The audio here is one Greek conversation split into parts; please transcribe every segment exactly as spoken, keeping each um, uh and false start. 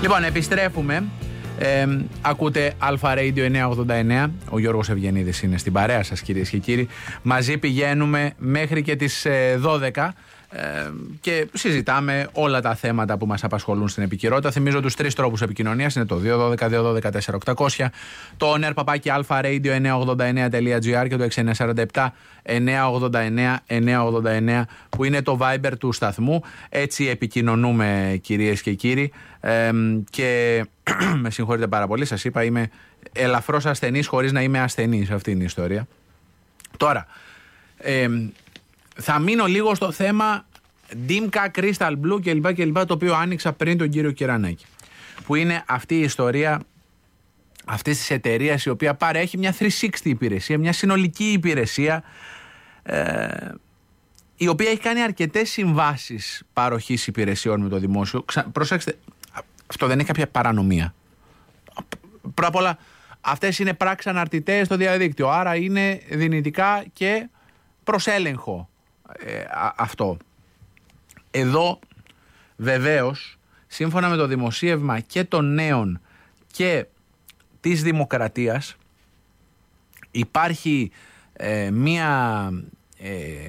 Λοιπόν, επιστρέφουμε. Ε, ακούτε Αλφα Radio εννιακόσια ογδόντα εννέα. Ο Γιώργος Ευγενίδης είναι στην παρέα σας, κυρίες και κύριοι. Μαζί πηγαίνουμε μέχρι και τις ε, δώδεκα ε, και συζητάμε όλα τα θέματα που μας απασχολούν στην επικαιρότητα. Θυμίζω τους τρεις τρόπους επικοινωνίας. Είναι το δύο ένα δύο δύο ένα δύο τέσσερα οκτακόσια, το on air παπάκι alfaradio εννιακόσια ογδόντα εννέα τελεία τζι άρ και το έξι εννιά τέσσερα επτά εννιακόσια ογδόντα εννέα εννιακόσια ογδόντα εννέα που είναι το Viber του σταθμού. Έτσι επικοινωνούμε, κυρίες και κύριοι. Ε, και με συγχωρείτε πάρα πολύ, σας είπα, είμαι ελαφρώς ασθενής χωρίς να είμαι ασθενής. Αυτή είναι η ιστορία. Τώρα, ε, θα μείνω λίγο στο θέμα Ντίμκα, Crystal Blue κλπ, κλπ, το οποίο άνοιξα πριν τον κύριο Κυρανάκη. Που είναι αυτή η ιστορία αυτής της εταιρείας, η οποία παρέχει μια τριακόσια εξήντα υπηρεσία, μια συνολική υπηρεσία, ε, η οποία έχει κάνει αρκετές συμβάσεις παροχής υπηρεσιών με το δημόσιο. Ξα, προσέξτε, αυτό δεν είναι κάποια παρανομία. Πρώτα απ' όλα, αυτές είναι πράξεις αναρτητές στο διαδίκτυο, άρα είναι δυνητικά και προς έλεγχο ε, α, αυτό. Εδώ βεβαίως, σύμφωνα με το δημοσίευμα και των Νέων και της Δημοκρατίας, υπάρχει ε, μία ε,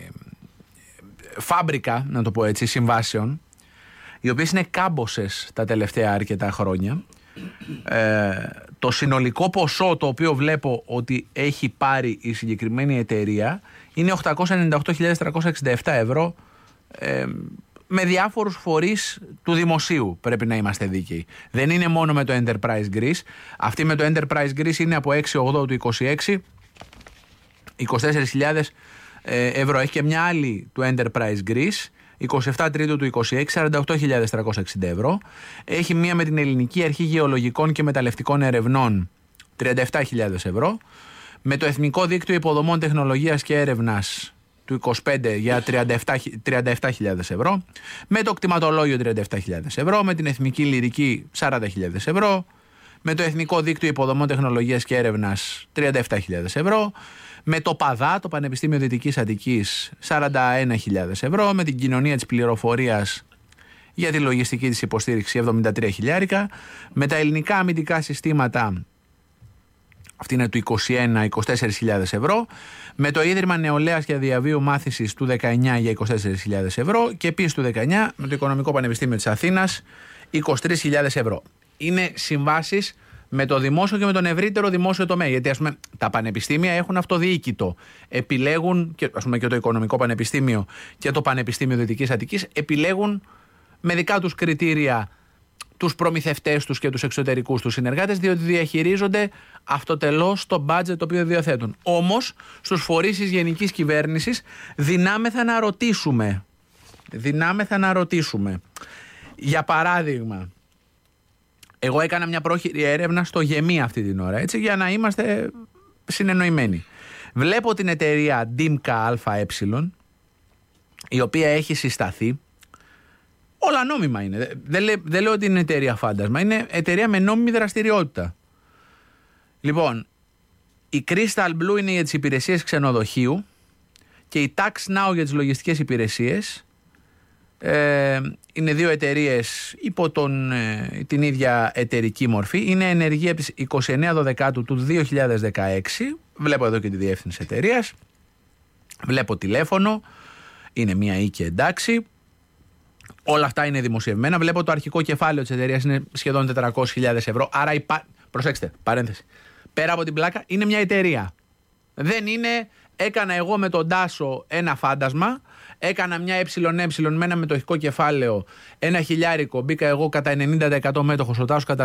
φάμπρικα, να το πω έτσι, συμβάσεων, οι οποίες είναι κάμποσες τα τελευταία αρκετά χρόνια. Ε, το συνολικό ποσό το οποίο βλέπω ότι έχει πάρει η συγκεκριμένη εταιρεία είναι οκτακόσια ενενήντα οκτώ χιλιάδες τριακόσια εξήντα επτά ευρώ, ε, με διάφορους φορείς του δημοσίου, πρέπει να είμαστε δίκαιοι. Δεν είναι μόνο με το Enterprise Greece. Αυτή με το Enterprise Greece είναι από έξι ογδόντα του είκοσι έξι, είκοσι τέσσερις χιλιάδες ευρώ. Έχει και μια άλλη του Enterprise Greece, είκοσι επτά Τρίτου του είκοσι έξι, σαράντα οκτώ χιλιάδες τριακόσια εξήντα ευρώ. Έχει μία με την Ελληνική Αρχή Γεωλογικών και Μεταλλευτικών Ερευνών, τριάντα επτά χιλιάδες ευρώ. Με το Εθνικό Δίκτυο Υποδομών Τεχνολογίας και Έρευνας του είκοσι πέντε για τριάντα επτά χιλιάδες ευρώ. Με το Κτηματολόγιο τριάντα επτά χιλιάδες ευρώ. Με την Εθνική Λυρική σαράντα χιλιάδες ευρώ. Με το Εθνικό Δίκτυο Υποδομών Τεχνολογίας και Έρευνας τριάντα επτά χιλιάδες ευρώ. Με το ΠΑΔΑ, το Πανεπιστήμιο Δυτικής Αττικής, σαράντα ένα χιλιάδες ευρώ. Με την Κοινωνία της Πληροφορίας για τη λογιστική της υποστήριξη εβδομήντα τρία χιλιάρικα. Με τα Ελληνικά Αμυντικά Συστήματα, αυτή είναι του είκοσι ένα, είκοσι τέσσερις χιλιάδες ευρώ. Με το Ίδρυμα Νεολαίας και Διαβίου Μάθησης του δεκαεννιά για είκοσι τέσσερις χιλιάδες ευρώ. Και επίσης του δεκαεννιά με το Οικονομικό Πανεπιστήμιο της Αθήνας, είκοσι τρεις χιλιάδες ευρώ. Είναι συμβάσεις με το δημόσιο και με τον ευρύτερο δημόσιο τομέα. Γιατί, ας πούμε, τα πανεπιστήμια έχουν αυτοδιοίκητο. Επιλέγουν, και, ας πούμε, και το Οικονομικό Πανεπιστήμιο και το Πανεπιστήμιο Δυτικής Αττικής επιλέγουν με δικά τους κριτήρια τους προμηθευτές τους και τους εξωτερικούς τους συνεργάτες, διότι διαχειρίζονται αυτοτελώς το budget το οποίο διαθέτουν. Όμως, στους φορείς της γενικής κυβέρνησης δυνάμεθα να ρωτήσουμε. Δυνάμεθα να ρωτήσουμε. Για παράδειγμα, εγώ έκανα μια πρόχειρη έρευνα στο Γεμί αυτή την ώρα, έτσι, για να είμαστε συνεννοημένοι. Βλέπω την εταιρεία Ντίμκα ΑΕ, η οποία έχει συσταθεί. Όλα νόμιμα είναι. Δεν, λέ, δεν λέω ότι είναι εταιρεία φάντασμα. Είναι εταιρεία με νόμιμη δραστηριότητα. Λοιπόν, η Crystal Blue είναι για τις υπηρεσίες ξενοδοχείου και η Tax Now για τις λογιστικές υπηρεσίες. Ε, είναι δύο εταιρείες υπό τον, ε, την ίδια εταιρική μορφή. Είναι ενεργή από τις είκοσι εννέα Δεκάτου του δύο χιλιάδες δεκαέξι. Βλέπω εδώ και τη διεύθυνση εταιρείας. Βλέπω τηλέφωνο. Είναι μια οίκη, εντάξει. Όλα αυτά είναι δημοσιευμένα. Βλέπω το αρχικό κεφάλαιο της εταιρείας είναι σχεδόν τετρακόσιες χιλιάδες ευρώ. Άρα, υπά... προσέξτε, παρένθεση. Πέρα από την πλάκα, είναι μια εταιρεία. Δεν είναι, έκανα εγώ με τον Τάσο ένα φάντασμα, έκανα μια ΕΕ με ένα μετοχικό κεφάλαιο, ένα χιλιάρικο, μπήκα εγώ κατά ενενήντα τοις εκατό μέτοχος, ο Τάσος κατά